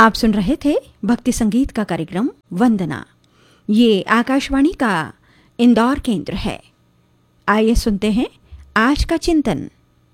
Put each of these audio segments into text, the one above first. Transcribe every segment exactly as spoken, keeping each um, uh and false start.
आप सुन रहे थे भक्ति संगीत का कार्यक्रम वंदना। ये आकाशवाणी का इंदौर केंद्र है। आइए सुनते हैं आज का चिंतन।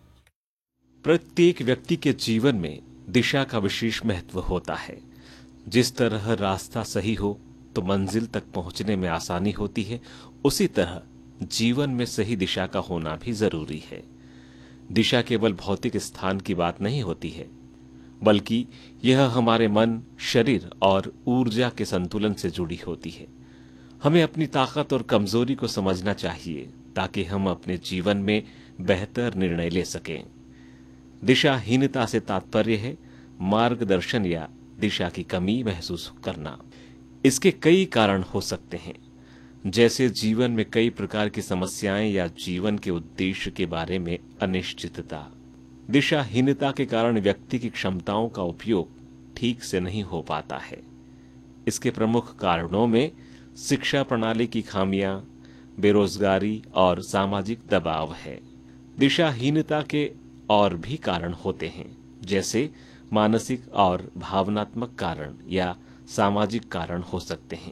प्रत्येक व्यक्ति के जीवन में दिशा का विशेष महत्व होता है। जिस तरह रास्ता सही हो तो मंजिल तक पहुंचने में आसानी होती है, उसी तरह जीवन में सही दिशा का होना भी जरूरी है। दिशा केवल भौतिक स्थान की बात नहीं होती है, बल्कि यह हमारे मन, शरीर और ऊर्जा के संतुलन से जुड़ी होती है। हमें अपनी ताकत और कमजोरी को समझना चाहिए ताकि हम अपने जीवन में बेहतर निर्णय ले सकें। दिशाहीनता से तात्पर्य है मार्गदर्शन या दिशा की कमी महसूस करना। इसके कई कारण हो सकते हैं, जैसे जीवन में कई प्रकार की समस्याएं या जीवन के उद्देश्य के बारे में अनिश्चितता। दिशाहीनता के कारण व्यक्ति की क्षमताओं का उपयोग ठीक से नहीं हो पाता है। इसके प्रमुख कारणों में शिक्षा प्रणाली की खामियां, बेरोजगारी और सामाजिक दबाव है। दिशाहीनता के और भी कारण होते हैं, जैसे मानसिक और भावनात्मक कारण या सामाजिक कारण हो सकते हैं।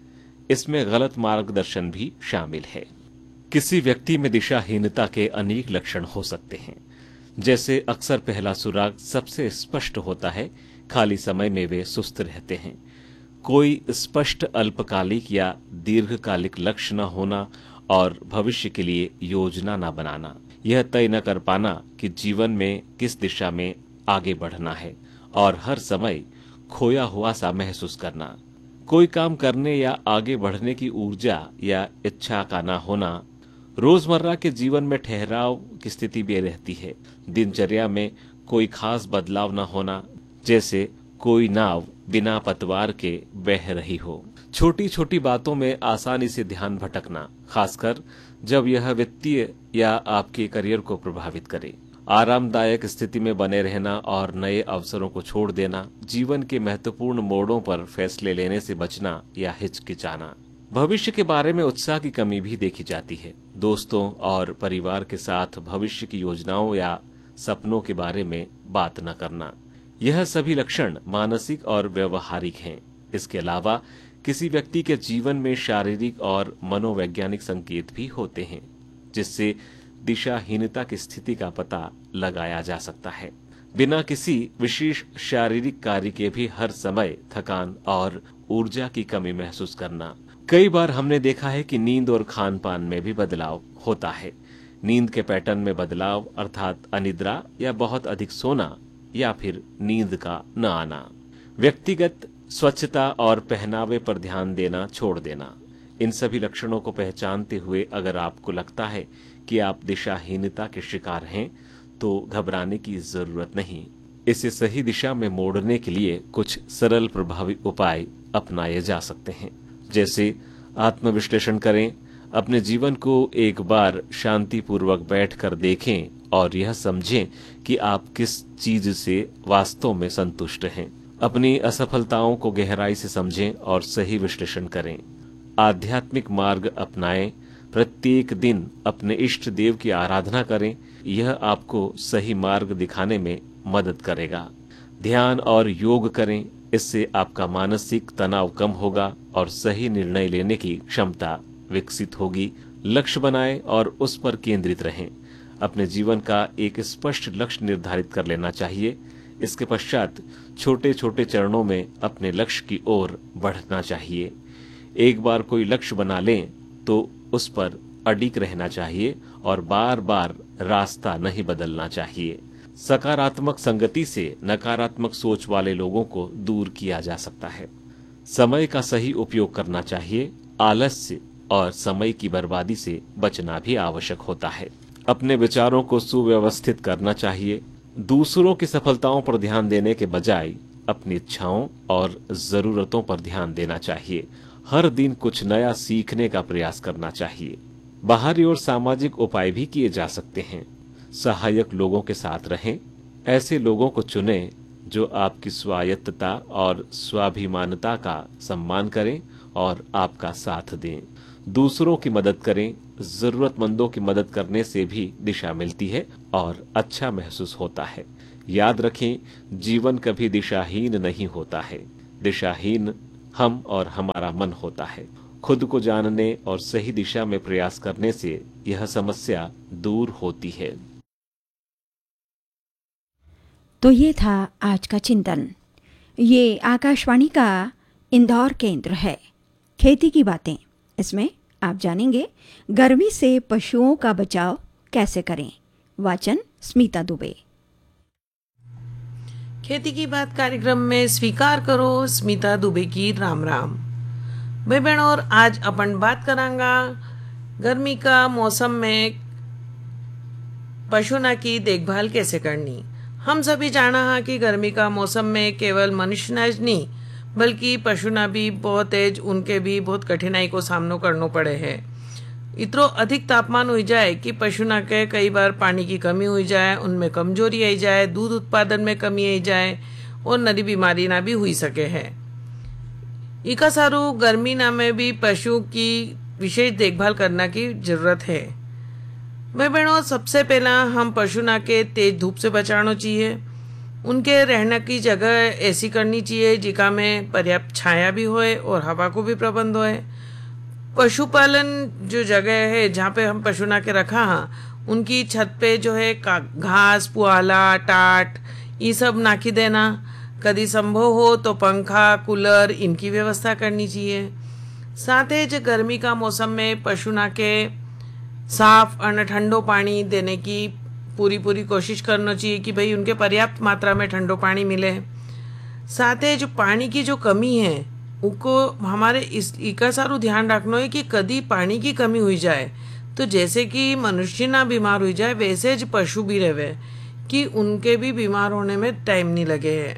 इसमें गलत मार्गदर्शन भी शामिल है। किसी व्यक्ति में दिशाहीनता के अनेक लक्षण हो सकते हैं, जैसे अक्सर पहला सुराग सबसे स्पष्ट होता है, खाली समय में वे सुस्त रहते हैं। कोई स्पष्ट अल्पकालिक या दीर्घकालिक लक्ष्य न होना और भविष्य के लिए योजना न बनाना। यह तय न कर पाना कि जीवन में किस दिशा में आगे बढ़ना है और हर समय खोया हुआ सा महसूस करना। कोई काम करने या आगे बढ़ने की ऊर्जा या इच्छा का न होना। रोजमर्रा के जीवन में ठहराव की स्थिति भी रहती है। दिनचर्या में कोई खास बदलाव न होना, जैसे कोई नाव बिना पतवार के बह रही हो। छोटी छोटी बातों में आसानी से ध्यान भटकना, खासकर जब यह वित्तीय या आपके करियर को प्रभावित करे। आरामदायक स्थिति में बने रहना और नए अवसरों को छोड़ देना। जीवन के महत्वपूर्ण मोड़ों पर फैसले लेने से बचना या हिचकिचाना। भविष्य के बारे में उत्साह की कमी भी देखी जाती है। दोस्तों और परिवार के साथ भविष्य की योजनाओं या सपनों के बारे में बात न करना। यह सभी लक्षण मानसिक और व्यवहारिक हैं। इसके अलावा किसी व्यक्ति के जीवन में शारीरिक और मनोवैज्ञानिक संकेत भी होते हैं, जिससे दिशाहीनता की स्थिति का पता लगाया जा सकता है। बिना किसी विशेष शारीरिक कार्य के भी हर समय थकान और ऊर्जा की कमी महसूस करना। कई बार हमने देखा है कि नींद और खान पान में भी बदलाव होता है। नींद के पैटर्न में बदलाव, अर्थात अनिद्रा या बहुत अधिक सोना या फिर नींद का न आना। व्यक्तिगत स्वच्छता और पहनावे पर ध्यान देना छोड़ देना। इन सभी लक्षणों को पहचानते हुए अगर आपको लगता है कि आप दिशाहीनता के शिकार हैं, तो घबराने की जरूरत नहीं। इसे सही दिशा में मोड़ने के लिए कुछ सरल प्रभावी उपाय अपनाए जा सकते हैं, जैसे आत्मविश्लेषण करें, अपने जीवन को एक बार शांतिपूर्वक बैठकर देखें और यह समझें कि आप किस चीज से वास्तव में संतुष्ट हैं। अपनी असफलताओं को गहराई से समझें और सही विश्लेषण करें। आध्यात्मिक मार्ग अपनाएं। प्रत्येक दिन अपने इष्ट देव की आराधना करें। यह आपको सही मार्ग दिखाने में मदद करेगा। ध्यान और योग करें। इससे आपका मानसिक तनाव कम होगा और सही निर्णय लेने की क्षमता विकसित होगी। लक्ष्य बनाएं और उस पर केंद्रित रहें। अपने जीवन का एक स्पष्ट लक्ष्य निर्धारित कर लेना चाहिए। इसके पश्चात छोटे छोटे चरणों में अपने लक्ष्य की ओर बढ़ना चाहिए। एक बार कोई लक्ष्य बना लें तो उस पर अडिग रहना चाहिए और बार बार रास्ता नहीं बदलना चाहिए। सकारात्मक संगति से नकारात्मक सोच वाले लोगों को दूर किया जा सकता है। समय का सही उपयोग करना चाहिए। आलस्य और समय की बर्बादी से बचना भी आवश्यक होता है। अपने विचारों को सुव्यवस्थित करना चाहिए। दूसरों की सफलताओं पर ध्यान देने के बजाय अपनी इच्छाओं और जरूरतों पर ध्यान देना चाहिए। हर दिन कुछ नया सीखने का प्रयास करना चाहिए। बाहरी और सामाजिक उपाय भी किए जा सकते हैं। सहायक लोगों के साथ रहें। ऐसे लोगों को चुनें जो आपकी स्वायत्तता और स्वाभिमानता का सम्मान करें और आपका साथ दें। दूसरों की मदद करें। जरूरतमंदों की मदद करने से भी दिशा मिलती है और अच्छा महसूस होता है। याद रखें, जीवन कभी दिशाहीन नहीं होता है। दिशाहीन हम और हमारा मन होता है। खुद को जानने और सही दिशा में प्रयास करने से यह समस्या दूर होती है। तो ये था आज का चिंतन। ये आकाशवाणी का इंदौर केंद्र है। खेती की बातें, इसमें आप जानेंगे गर्मी से पशुओं का बचाव कैसे करें। वाचन स्मिता दुबे। खेती की बात कार्यक्रम में स्वीकार करो स्मिता दुबे की राम राम। भाई बहन, और आज अपन बात करांगा गर्मी का मौसम में पशुना की देखभाल कैसे करनी। हम सभी जाना है कि गर्मी का मौसम में केवल मनुष्य ना नहीं बल्कि पशुना भी बहुत तेज, उनके भी बहुत कठिनाई को सामना करना पड़े है। इतना अधिक तापमान हो जाए कि पशुना के कई बार पानी की कमी हो जाए, उनमें कमजोरी आई जाए, दूध उत्पादन में कमी आई जाए और नरी बीमारी ना भी हुई सके है। इका सारू गर्मी ना में भी पशु की विशेष देखभाल करना की जरूरत है। भाई बहनों, सबसे पहला हम पशुना के तेज धूप से बचाना चाहिए। उनके रहने की जगह ऐसी करनी चाहिए जिका में पर्याप्त छाया भी होए और हवा को भी प्रबंध होए। पशुपालन जो जगह है जहाँ पे हम पशुना के रखा हाँ, उनकी छत पे जो है घास, पुआला, टाट ये सब नाखी देना। कभी संभव हो तो पंखा, कूलर इनकी व्यवस्था करनी चाहिए। साथ ही जो गर्मी का मौसम में पशुना के साफ और ठंडो पानी देने की पूरी पूरी कोशिश करना चाहिए कि भाई उनके पर्याप्त मात्रा में ठंडो पानी मिले। साथ ही जो पानी की जो कमी है उनको हमारे इस इका सारू ध्यान रखना है कि कभी पानी की कमी हुई जाए तो जैसे कि मनुष्य ना बीमार हुई जाए वैसे जो पशु भी रहे कि उनके भी बीमार होने में टाइम नहीं लगे है।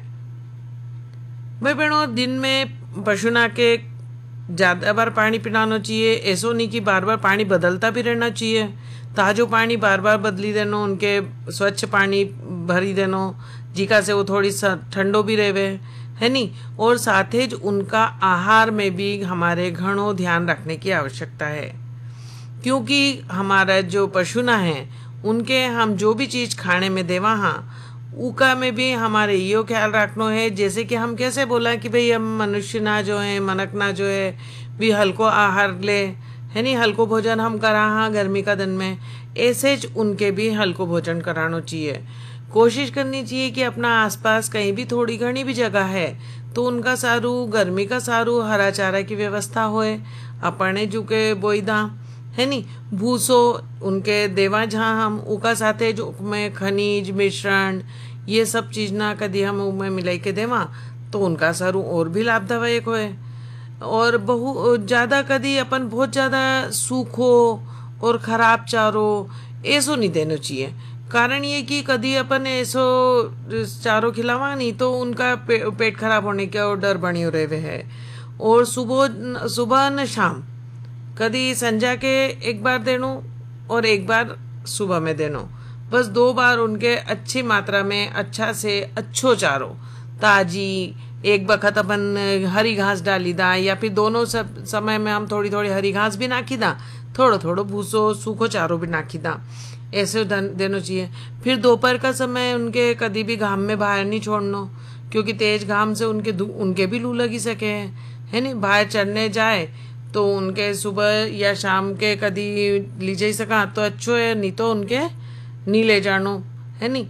भाई बहनों, दिन में पशुना के ज़्यादा बार पानी पिलाना चाहिए। ऐसो नहीं कि बार बार पानी बदलता भी रहना चाहिए। ताजो पानी बार बार बदली देनो, उनके स्वच्छ पानी भरी देनो जिका से वो थोड़ी ठंडो भी रहे है नी। और साथ ही उनका आहार में भी हमारे घणो ध्यान रखने की आवश्यकता है, क्योंकि हमारा जो पशुना है उनके हम जो भी चीज़ खाने में देवा हाँ उका में भी हमारे यो ख्याल रखना है। जैसे कि हम कैसे बोला कि भाई हम मनुष्य ना जो है मनक ना जो है भी हल्को आहार ले है नी, हल्को भोजन हम करा हाँ गर्मी का दिन में, ऐसे ज उनके भी हल्को भोजन कराना चाहिए। कोशिश करनी चाहिए कि अपना आसपास कहीं भी थोड़ी घनी भी जगह है तो उनका सारू गर्मी का सारू हरा चारा की व्यवस्था होए। अपने जुके बोईदा है नी, भूसो उनके देवा जहाँ हम उका साथे जो में खनिज मिश्रण ये सब चीज ना कदी हम उनमें मिलाई के देवा तो उनका सारू और भी लाभदायक होए। और बहु ज़्यादा कदी अपन बहुत ज़्यादा सूखो और ख़राब चारो ऐसो नहीं देना चाहिए। कारण ये कि कदी अपन ऐसो चारो खिलावा नहीं तो उनका पे, पेट खराब होने का डर बनी हो रहे है। और सुबह सुबह न शाम कदी संजा के एक बार देनो और एक बार सुबह में देनो, बस दो बार उनके अच्छी मात्रा में अच्छा से अच्छो चारो ताजी एक बखत अपन हरी घास डाली दा या फिर दोनों सब समय में हम थोड़ी थोड़ी हरी घास भी नाखी दा, थोड़ो थोड़ो भूसो सूखो चारो भी नाखी दा, ऐसे देना चाहिए। फिर दोपहर का समय उनके कभी भी घाम में बाहर नहीं छोड़ना, क्योंकि तेज घाम से उनके उनके भी लू लगी सके है नहीं। बाहर चढ़ने जाए तो उनके सुबह या शाम के कभी ली जा सका तो अच्छो है, नहीं तो उनके नहीं ले जानो है नहीं।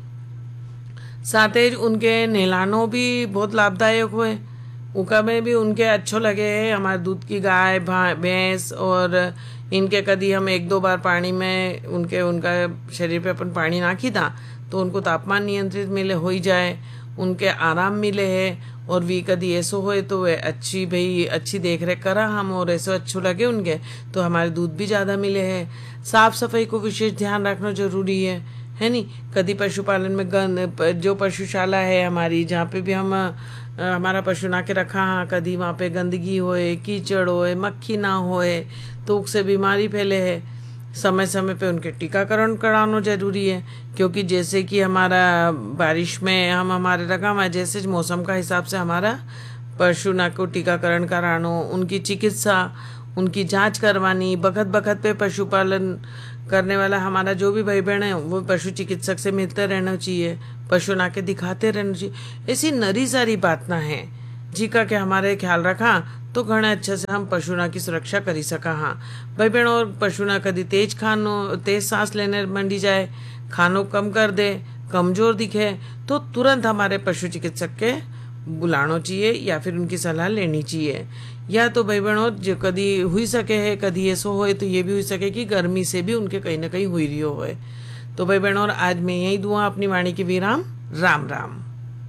साथ ही उनके नहलानो भी बहुत लाभदायक हुए, उका में भी उनके अच्छो लगे है। हमारे दूध की गाय भैंस और इनके कदी हम एक दो बार पानी में उनके उनका शरीर पे अपन पानी नाखी था तो उनको तापमान नियंत्रित मिले हो ही जाए, उनके आराम मिले है। और वी कदी ऐसो होए तो वे अच्छी भाई अच्छी देख रेख करा हम और ऐसे अच्छो लगे उनके तो हमारे दूध भी ज़्यादा मिले है। साफ सफाई को विशेष ध्यान रखना जरूरी है है नी। कदी पशुपालन में गंद जो पशुशाला है हमारी जहाँ पे भी हम हमारा पशु ना के रखा हाँ कदी वहाँ पे गंदगी होए, कीचड़ होए, मक्खी ना होए तो उससे बीमारी फैले है। समय समय पे उनके टीकाकरण कराना जरूरी है, क्योंकि जैसे कि हमारा बारिश में हम हमारे रखा हुआ जैसे मौसम का हिसाब से हमारा पशु ना को टीकाकरण करानो, उनकी चिकित्सा उनकी जांच करवानी, बखत बखत पे पशुपालन करने वाला हमारा जो भी भाई बहन है वो पशु चिकित्सक से मिलते रहना चाहिए। पशु ना के दिखाते रहना चाहिए। ऐसी नरी सारी बात ना है जिका के हमारे ख्याल रखा तो घना अच्छे से हम पशुना की सुरक्षा करी सका। हाँ भाई बहन, और पशुना कभी तेज खानो तेज सांस लेने मंडी जाए, खानो कम कर दे, कमजोर दिखे तो तुरंत हमारे पशु चिकित्सक के बुलाना चाहिए या फिर उनकी सलाह लेनी चाहिए। या तो भाई बहनों जो कभी हुई सके है, कभी ऐसा होए तो ये भी हुई सके कि गर्मी से भी उनके कहीं ना कहीं हुई रही हो। तो भाई बहनों आज मैं यही दूँ अपनी वाणी की विराम। राम राम।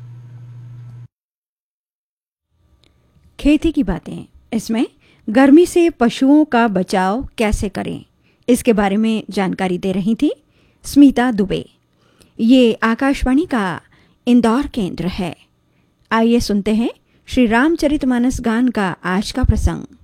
खेती की बातें, इसमें गर्मी से पशुओं का बचाव कैसे करें, इसके बारे में जानकारी दे रही थी स्मिता दुबे। ये आकाशवाणी का इंदौर केंद्र है। आइए सुनते हैं श्री रामचरितमानस गान का आज का प्रसंग।